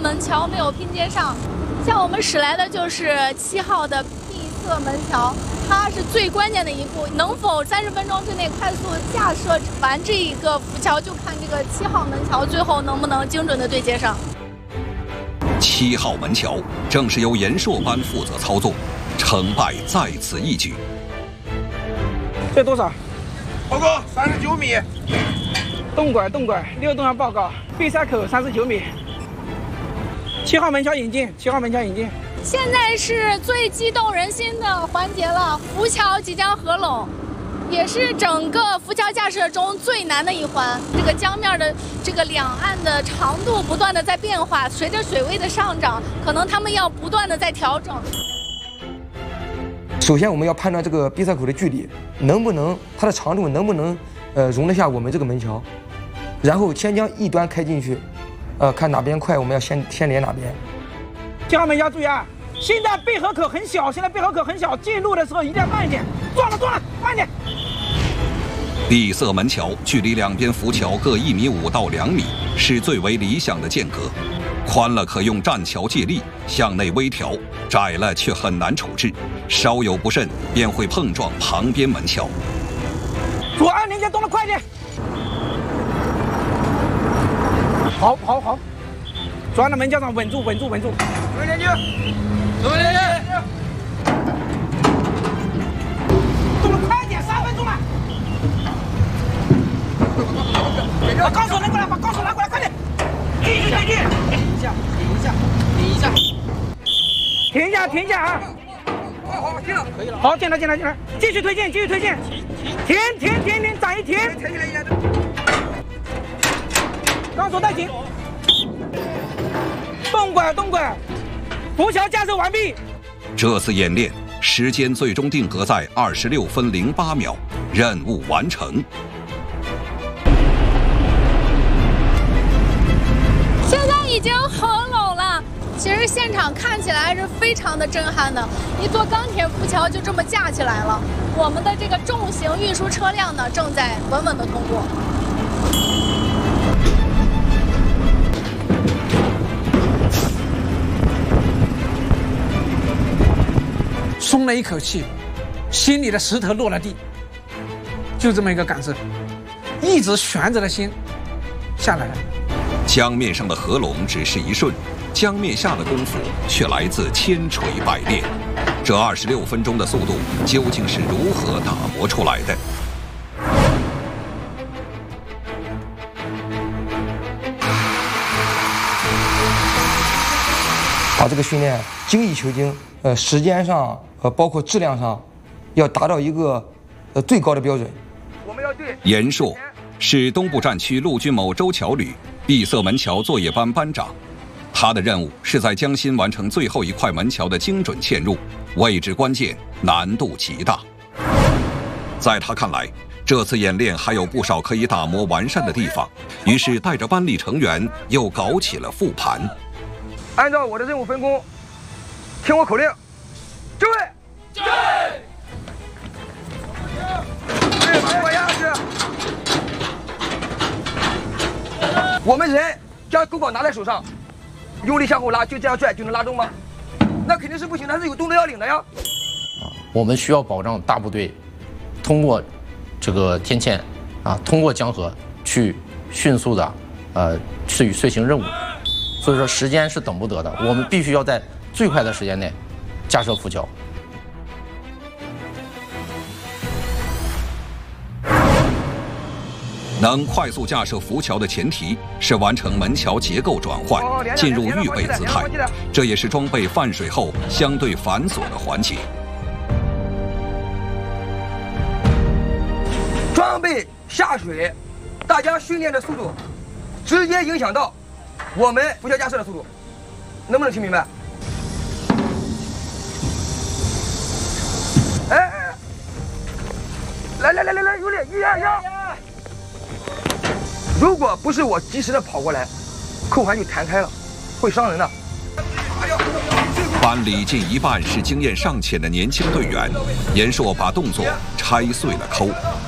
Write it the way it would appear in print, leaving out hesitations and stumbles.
门桥没有拼接上。像我们驶来的就是7号的闭塞门桥，它是最关键的一步，能否30分钟之内快速架设完这一个浮桥，就看这个7号门桥最后能不能精准的对接上。 7号门桥正是由严硕班负责操作，成败在此一举。 这多少？ 报告39米。 动拐，6栋要报告。闭塞口39米。7号门桥引进，7号门桥引进。 现在是最激动人心的环节了，浮桥即将合拢，也是整个浮桥架设中最难的一环。这个江面的这个两岸的长度不断的在变化，随着水位的上涨，可能他们要不断的在调整。 首先，我们要判断这个闭塞口的距离能不能，它的长度能不能容得下我们这个门桥，然后先将一端开进去，看哪边快，我们要先连哪边。 7号门桥注意啊！现在闭合口很小，进入的时候一定要慢一点。撞了，慢点。 闭塞门桥距离两边浮桥各1.5米到2米，是最为理想的间隔。宽了可用栈桥借力向内微调，窄了却很难处置，稍有不慎便会碰撞旁边门桥。 左岸连接动得快点。好，左岸的门桥上稳住。左边连接，动得快点，3分钟了。把钢索拿过来，快点！继续推进。停一下啊！ 好，停了，可以了。 好，停了，继续推进。停，暂一停。钢索带紧。动拐，浮桥架设完毕。 这次演练时间最终定格在26分08秒，任务完成。 现在已经合拢了，其实现场看起来是非常的震撼的，一座钢铁浮桥就这么架起来了。我们的这个重型运输车辆呢，正在稳稳的通过。 松了一口气，心里的石头落了地，就这么一个感受，一直悬着的心下来了。 江面上的合拢只是一瞬，江面下的功夫却来自千锤百炼。这26分钟的速度究竟是如何打磨出来的？ 把这个训练精益求精，时间上包括质量上，要达到一个最高的标准。 严硕是东部战区陆军某州桥旅闭塞门桥作业班班长，他的任务是在江心完成最后一块门桥的精准嵌入，位置关键，难度极大。在他看来，这次演练还有不少可以打磨完善的地方，于是带着班里成员又搞起了复盘。 按照我的任务分工，听我口令，就位，对，把我压制。我们人将钩管拿在手上，用力向后拉，就这样拽就能拉动吗？那肯定是不行的，还是有动作要领的呀。 我们需要保障大部队通过这个天堑通过江河去迅速的去遂行任务。所以说时间是等不得的，我们必须要在最快的时间内架设浮桥。 能快速架设浮桥的前提是完成门桥结构转换，进入预备姿态，这也是装备泛水后相对繁琐的环节。 装备下水，大家训练的速度直接影响到我们浮桥架设的速度，能不能听明白？来，有力，1、2、1。如果不是我及时的跑过来，扣环就弹开了，会伤人的。 班里近一半是经验尚浅的年轻队员，严硕把动作拆碎了抠，